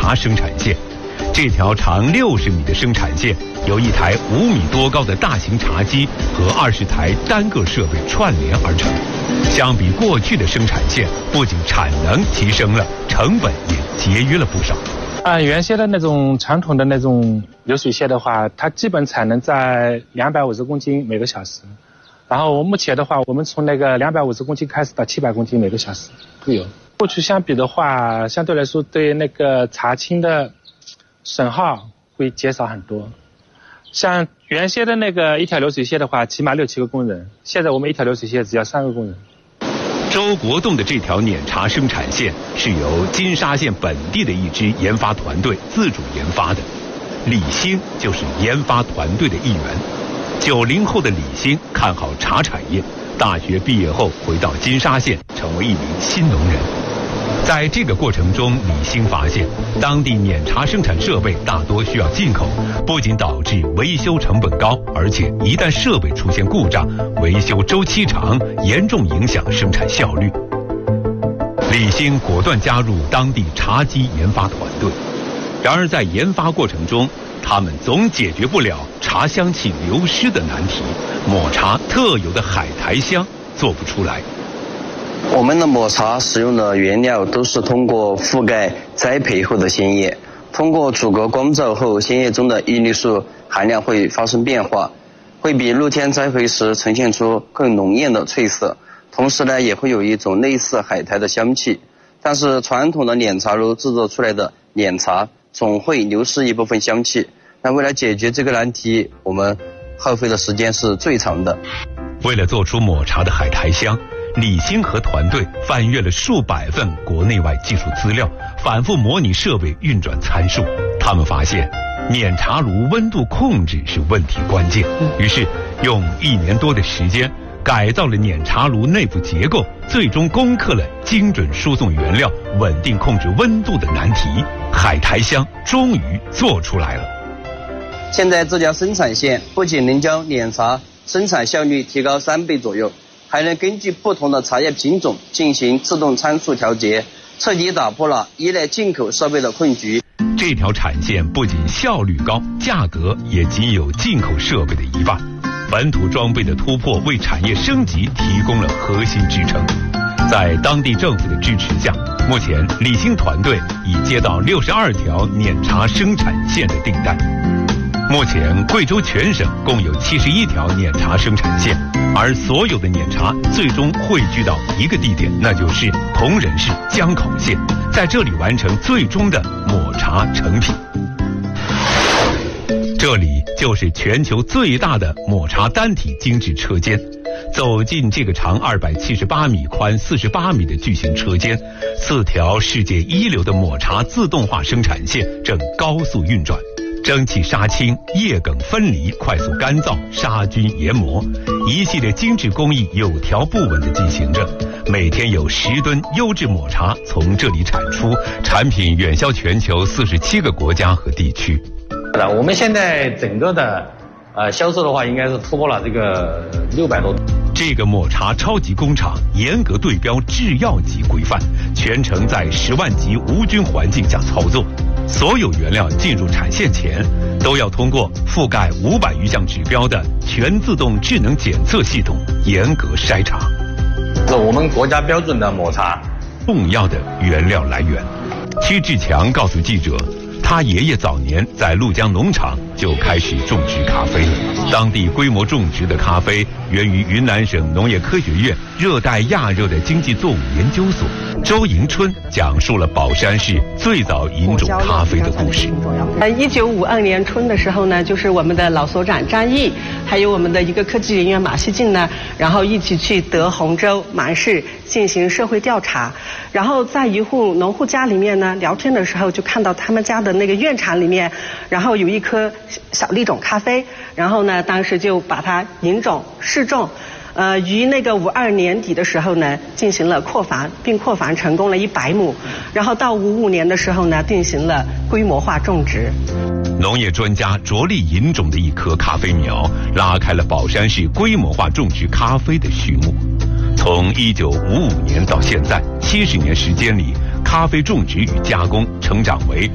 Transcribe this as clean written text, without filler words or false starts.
茶生产线。这条长60米的生产线由1台5米多高的大型茶几和20台单个设备串联而成。相比过去的生产线，不仅产能提升了，成本也节约了不少。 原先的那种传统的那种流水线的话，它基本产能在250公斤每个小时。然后目前的话，我们从那个250公斤开始到700公斤每个小时都有。过去相比的话，相对来说对那个茶青的损耗会减少很多。像原先的那个一条流水线的话，起码6、7个工人，现在我们一条流水线只要3个工人。 周国栋的这条碾茶生产线是由金沙县本地的一支研发团队自主研发的，李兴就是研发团队的一员。90后的李兴看好茶产业，大学毕业后回到金沙县，成为一名新农人。在这个过程中，李兴发现当地碾茶生产设备大多需要进口，不仅导致维修成本高，而且一旦设备出现故障，维修周期长，严重影响生产效率。李兴果断加入当地茶基研发团队，然而在研发过程中，他们总解决不了茶香气流失的难题，抹茶特有的海苔香做不出来。 我们的抹茶使用的原料都是通过覆盖栽培后的鲜叶，通过阻隔光照后，鲜叶中的叶绿素含量会发生变化，会比露天栽培时呈现出更浓艳的翠色，同时呢也会有一种类似海苔的香气。但是传统的碾茶炉制作出来的碾茶总会流失一部分香气，那为了解决这个难题，我们耗费的时间是最长的。 为了做出抹茶的海苔香，李兴和团队翻阅了数百份国内外技术资料，反复模拟设备运转参数。他们发现碾茶炉温度控制是问题关键，于是用1年多的时间改造了碾茶炉内部结构，最终攻克了精准输送原料、稳定控制温度的难题。海苔香终于做出来了。 现在这条生产线不仅能将碾茶生产效率提高3倍左右，还能根据不同的茶叶品种进行自动参数调节，彻底打破了依赖进口设备的困局。 这条产线不仅效率高，价格也仅有进口设备的1半。本土装备的突破为产业升级提供了核心支撑。在当地政府的支持下，目前李兴团队已接到62条碾茶生产线的订单。目前贵州全省共有71条碾茶生产线，而所有的碾茶最终汇聚到一个地点，那就是铜仁市江口县，在这里完成最终的抹茶成品。这里就是全球最大的抹茶单体精致车间。走进这个长278米、宽48米的巨型车间，4条世界一流的抹茶自动化生产线正高速运转。蒸汽杀青、叶梗分离、快速干燥、杀菌研磨，一系列精致工艺有条不紊地进行着。每天有10吨优质抹茶从这里产出，产品远销全球47个国家和地区。 我们现在整个的销售的话，应该是突破了这个600多。 这个抹茶超级工厂严格对标制药级规范，全程在10万级无菌环境下操作。所有原料进入产线前，都要通过覆盖500余项指标的全自动智能检测系统严格筛查。 是我们国家标准的抹茶重要的原料来源。屈志强告诉记者，他爷爷早年在鹭江农场就开始种植咖啡了。当地规模种植的咖啡源于云南省农业科学院热带亚热的经济作物研究所。周迎春讲述了宝山市最早引种咖啡的故事。 1952年春的时候呢，就是我们的老所长张毅，还有我们的一个科技人员马锡进呢，然后一起去德宏州芒市进行社会调查。然后在一户农户家里面呢，聊天的时候就看到他们家的那个院场里面，然后有一棵小粒种咖啡，然后呢，当时就把它引种试种。于那个52年底的时候呢，进行了扩繁，并扩繁成功了100亩。然后到55年的时候呢，进行了规模化种植。 农业专家着力引种的一棵咖啡苗，拉开了宝山市规模化种植咖啡的序幕。从1955年到现在70年时间里，咖啡种植与加工成长为